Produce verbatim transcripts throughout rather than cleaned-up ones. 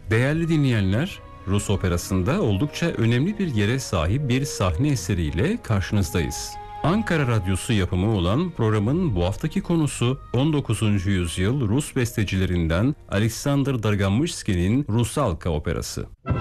Değerli dinleyenler, Rus operasında oldukça önemli bir yere sahip bir sahne eseriyle karşınızdayız. Ankara Radyosu yapımı olan programın bu haftaki konusu on dokuzuncu yüzyıl Rus bestecilerinden Alexander Dargamışski'nin Rusalka operası.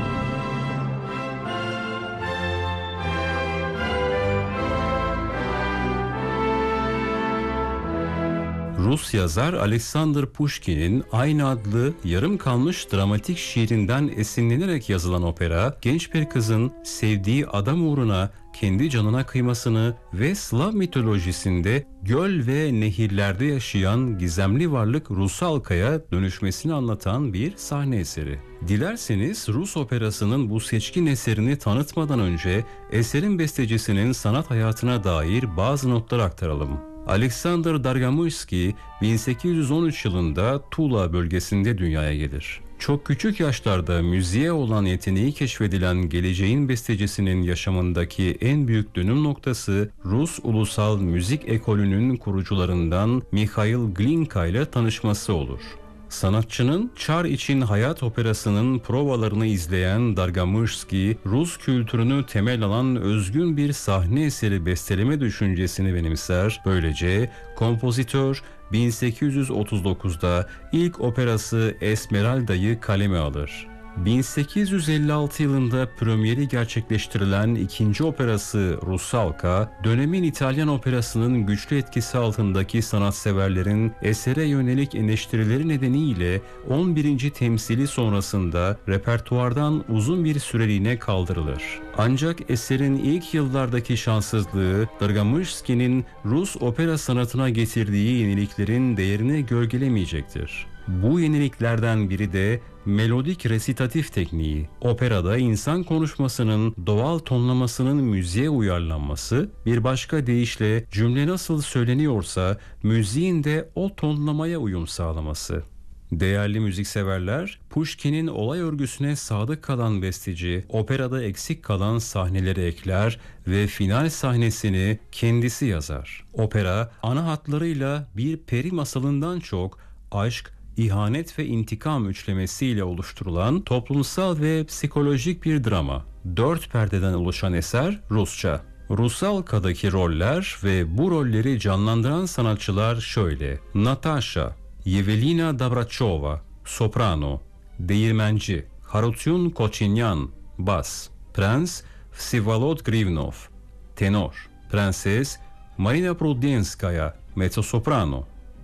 Rus yazar Alexander Pushkin'in aynı adlı yarım kalmış dramatik şiirinden esinlenerek yazılan opera, genç bir kızın sevdiği adam uğruna kendi canına kıymasını ve Slav mitolojisinde göl ve nehirlerde yaşayan gizemli varlık Rusalka'ya dönüşmesini anlatan bir sahne eseri. Dilerseniz Rus operasının bu seçkin eserini tanıtmadan önce eserin bestecisinin sanat hayatına dair bazı notlar aktaralım. Alexander Dargamışski bin sekiz yüz on üç yılında Tula bölgesinde dünyaya gelir. Çok küçük yaşlarda müziğe olan yeteneği keşfedilen geleceğin bestecisinin yaşamındaki en büyük dönüm noktası Rus Ulusal Müzik Ekolü'nün kurucularından Mikhail Glinka ile tanışması olur. Sanatçının Çar için Hayat operasının provalarını izleyen Dargamışski, Rus kültürünü temel alan özgün bir sahne eseri besteleme düşüncesini benimser. Böylece kompozitör bin sekiz yüz otuz dokuzda ilk operası Esmeralda'yı kaleme alır. bin sekiz yüz elli altı yılında premieri gerçekleştirilen ikinci operası Rusalka, dönemin İtalyan operasının güçlü etkisi altındaki sanatseverlerin esere yönelik eleştirileri nedeniyle on birinci temsili sonrasında repertuardan uzun bir süreliğine kaldırılır. Ancak eserin ilk yıllardaki şanssızlığı, Dargamışski'nin Rus opera sanatına getirdiği yeniliklerin değerini gölgelemeyecektir. Bu yeniliklerden biri de melodik resitatif tekniği. Operada insan konuşmasının doğal tonlamasının müziğe uyarlanması, bir başka deyişle cümle nasıl söyleniyorsa müziğin de o tonlamaya uyum sağlaması. Değerli müzikseverler, Pushkin'in olay örgüsüne sadık kalan besteci, operada eksik kalan sahneleri ekler ve final sahnesini kendisi yazar. Opera, ana hatlarıyla bir peri masalından çok aşk, İhanet ve intikam üçlemesiyle oluşturulan toplumsal ve psikolojik bir drama. Dört perdeden oluşan eser Rusça. Rusalka'daki roller ve bu rolleri canlandıran sanatçılar şöyle: Natasha, Yevelina Dobrachova, soprano; değirmenci Harutyun Kochinyan, bas; prens Vsevolod Grivnov, tenor; prenses Marina Prudенskaya, mezzosoprano;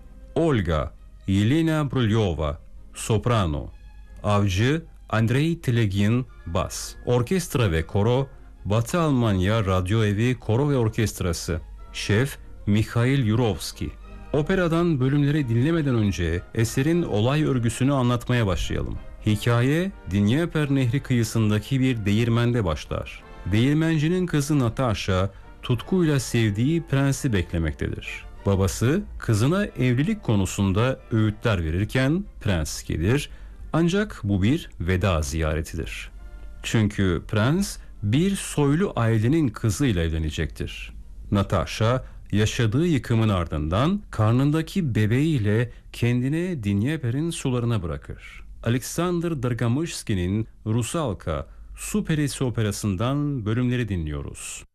Olga Yelena Brylyova, soprano; avcı Andrei Telegin, bas; orkestra ve koro Batı Almanya Radyo Evi Koro ve Orkestrası; şef Mikhail Yurovski. Operadan bölümleri dinlemeden önce eserin olay örgüsünü anlatmaya başlayalım. Hikaye, Dnieper Nehri kıyısındaki bir değirmende başlar. Değirmencinin kızı Natasha, tutkuyla sevdiği prensi beklemektedir. Babası kızına evlilik konusunda öğütler verirken prens gelir, ancak bu bir veda ziyaretidir. Çünkü prens bir soylu ailenin kızıyla evlenecektir. Natasha yaşadığı yıkımın ardından karnındaki bebeğiyle kendini Dnieper'in sularına bırakır. Alexander Dargamışski'nin Rusalka, Su Perisi operasından bölümleri dinliyoruz.